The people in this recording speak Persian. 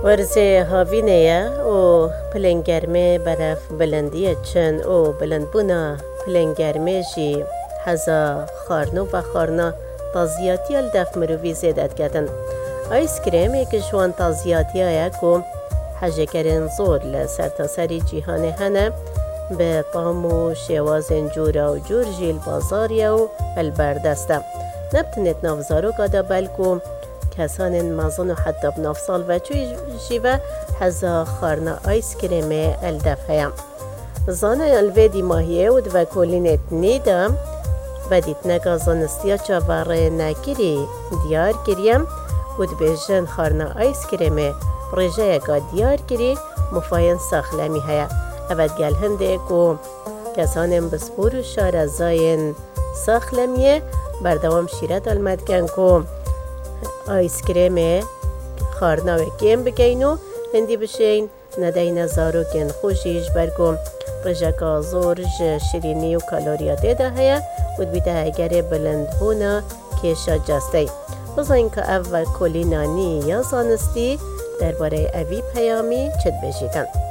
ورزه هاوینه و پلنگرمه برف بلندی چن و بلندبونا پلنگرمه جی حزا خارنو و خارنا تازیاتی الدف مروی زیدت کتن. آیس کریم یک جوان تازیاتی ها که حجه کرن زور لسر تاسری جیهان هنه به طعم و شواز جورا و جور جیل بازاریا و البردسته. نبتنت نافزارو کادا بلکو کسان مازن و حتی بنافسال و چوی جیوه حزا خارنا آیس کریم الدف هیا. زانه الویدی ماهیه و دو کلینت نیدم و دیت نگا زانستیا چاواره نکری دیار کریم و دو بیجن خارنا آیس کریم پروژه اگا دیار کری مفاین ساخلمی هیا. اول گل هنده که کسان بسپور و شارزاین ساخلمیه بردوام شیرت علمت کن که آیس کریم خارنا و کم بگینو هندی بشین ندین زارو کن خوشیش برگم رجکا زور شیرینی و کالوریاته ده هیا و بیده اگر بلند بونا کشا جسته بزاین که اول کلینانی یا زانستی درباره اوی پیامی چد بشیدن.